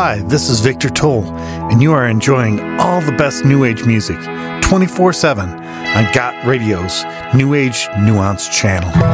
Hi, this is Victor Toll, and you are enjoying all the best New Age music 24/7 on Got Radio's New Age Nuance channel.